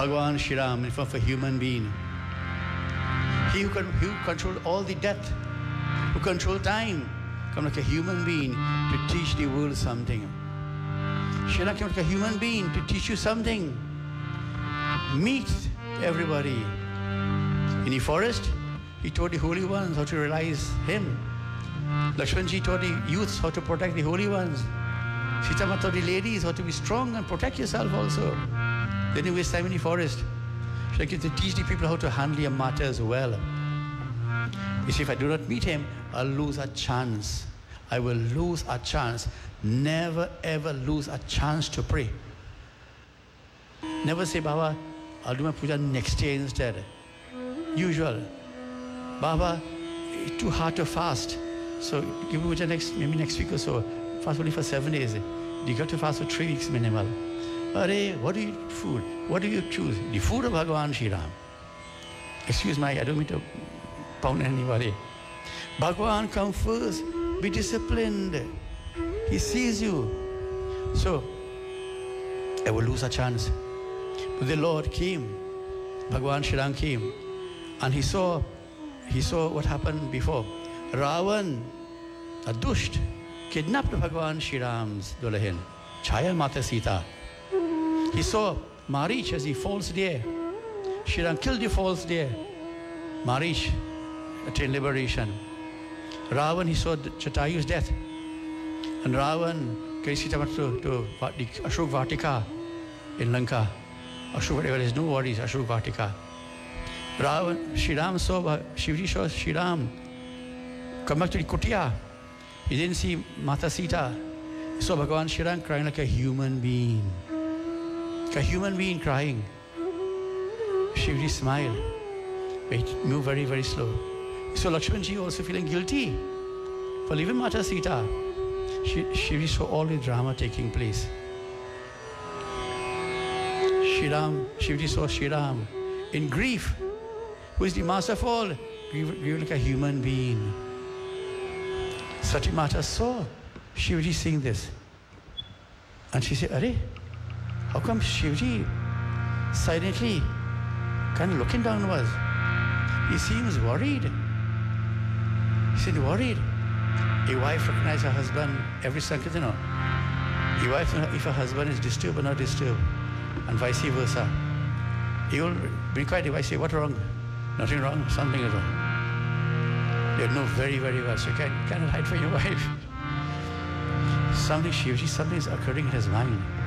Bhagavan Shri Ram in front of a human being. He who controlled all the death, who controlled time, come like a human being to teach the world something. Shri Ram came like a human being to teach you something. Meet everybody. In the forest, he taught the holy ones how to realize him. Lakshmanji taught the youths how to protect the holy ones. Sita Mata taught the ladies how to be strong and protect yourself also. Then you waste time in the forest. She to teach the people how to handle your matters well. You see, if I do not meet him, I'll lose a chance. I will lose a chance. Never ever lose a chance to pray. Never say, Baba, I'll do my puja next day instead. Usual. Baba, it's too hard to fast. So give me puja maybe next week or so. Fast only for 7 days. You got to fast for 3 weeks minimal. Arey, what do you eat food? What do you choose? The food of Bhagavan Shri Ram. Excuse me, I don't mean to pound anybody. Bhagavan come first. Be disciplined. He sees you. So, I will lose a chance. But the Lord came. Bhagavan Shri Ram came. And he saw what happened before. Ravan, a dusht, kidnapped Bhagavan Shri Ram's Dulahin, Chaya Mata Sita. He saw Marich as he falls there. Shri Ram killed the false deer. Marich attained liberation. Ravan, he saw Jatayu's death. And Ravan carried Sita to the Ashok Vatika in Lanka. Ashok Vatika, there's no worries, Ashok Vatika. Ravan, Shri Ram saw, Shivji saw Shri Ram come back to the Kutia. He didn't see Mata Sita. He saw Bhagavan Shri Ram crying like a human being. Like a human being crying. Shivji smiled. But he moved very, very slow. So Lakshmanji also feeling guilty for leaving Mata Sita. Shivji saw all the drama taking place. Shivji saw Shri Ram in grief. Who is the master of all? Grieve like a human being. Sati Mata saw Shivji seeing this. And she said, Arey, how come Shivji silently kind of looking downwards? He seems worried. He seemed worried. A wife recognizes her husband every second, you know. A wife knows if her husband is disturbed or not disturbed, and vice versa. He will be quiet. The wife say, "What's wrong?" Nothing wrong. Something is wrong. They know very, very well. So you cannot hide from your wife. Something is occurring in his mind.